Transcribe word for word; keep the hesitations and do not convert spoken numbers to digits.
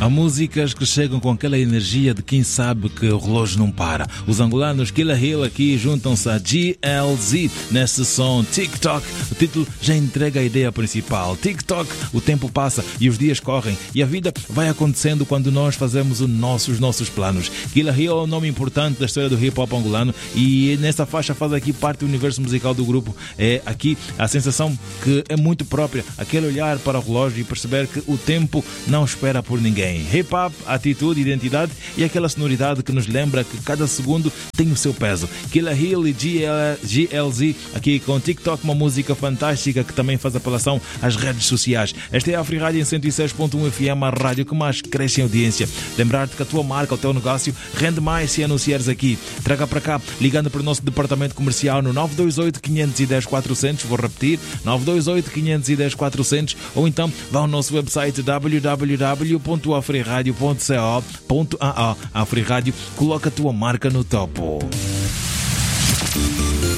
Há músicas que chegam com aquela energia de quem sabe que o relógio não para. Os angolanos Killa Hill aqui juntam-se a G L Z nesse som TikTok. O título já entrega a ideia principal. TikTok, o tempo passa e os dias correm e a vida vai acontecendo quando nós fazemos o nosso, os nossos planos. Killa Hill é um nome importante da história do hip-hop angolano e nessa faixa faz aqui parte do universo musical do grupo. É aqui a sensação que é muito própria, aquele olhar para o relógio e perceber que o tempo não espera por ninguém. Hip-hop, atitude, identidade e aquela sonoridade que nos lembra que cada segundo tem o seu peso. Killa Hill e G L Z aqui com TikTok, uma música fantástica que também faz apelação às redes sociais. Esta é a Afrirádio em cento e seis ponto um F M, a rádio que mais cresce em audiência. Lembrar-te que a tua marca, o teu negócio rende mais se anunciares aqui. Traga para cá, ligando para o nosso departamento comercial no nove dois oito, cinco um zero, quatro zero zero, vou repetir, nove dois oito, cinco um zero, quatro zero zero, ou então vá ao nosso website w w w ponto afriradio ponto co ponto a a. A Afrirádio coloca a tua marca no topo.